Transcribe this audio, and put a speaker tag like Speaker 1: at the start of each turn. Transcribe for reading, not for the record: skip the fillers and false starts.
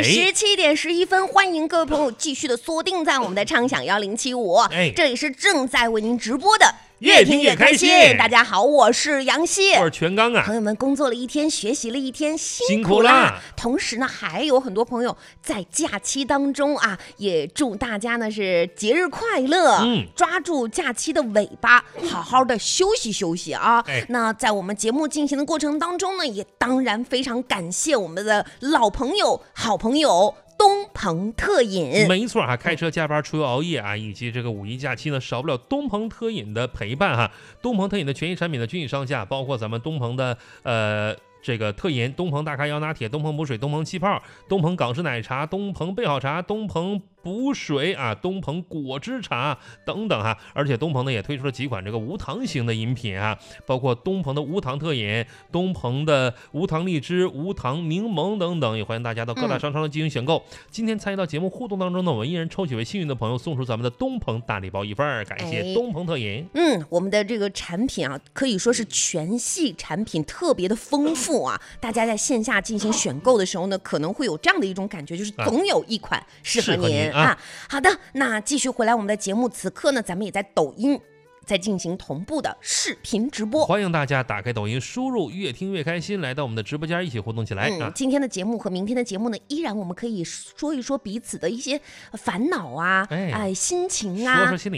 Speaker 1: 17:11，欢迎各位朋友继续的锁定在我们的畅享1075，这里是正在为您直播的。越听越开心。大家好，我是杨希，
Speaker 2: 我是全刚啊。
Speaker 1: 朋友们工作了一天，学习了一天，辛
Speaker 2: 苦啦。
Speaker 1: 同时呢，还有很多朋友在假期当中啊，也祝大家呢是节日快乐。抓住假期的尾巴，好好的休息休息啊。那在我们节目进行的过程当中呢，也当然非常感谢我们的老朋友、好朋友。东鹏特饮，
Speaker 2: 没错啊，开车加班出游熬夜啊，以及这个五一假期呢，少不了东鹏特饮的陪伴哈。东鹏特饮的权益产品的均已上架，包括咱们东鹏的这个特饮、东鹏大咖摇拿铁、东鹏补水、东鹏气泡、东鹏港式奶茶、东鹏备好茶、东鹏补水啊、东鹏果汁茶等等哈。而且东鹏呢也推出了几款这个无糖型的饮品啊，包括东鹏的无糖特饮、东鹏的无糖荔枝、无糖柠檬等等，也欢迎大家到各大商场进行选购。今天参与到节目互动当中呢，我们依然抽取为幸运的朋友，送出咱们的东鹏大礼包1份，感谢东鹏特饮。
Speaker 1: 我们的这个产品啊，可以说是全系产品特别的丰富啊。大家在线下进行选购的时候呢，可能会有这样的一种感觉，就是总有一款适合您啊。好的，那继续回来我们的节目，此刻呢，咱们也在抖音在进行同步的视频直播，
Speaker 2: 欢迎大家打开抖音，输入越听越开心，来到我们的直播间一起互动起来啊！
Speaker 1: 今天的节目和明天的节目呢，依然我们可以说一说彼此的一些烦恼啊，心情啊，
Speaker 2: 说说心里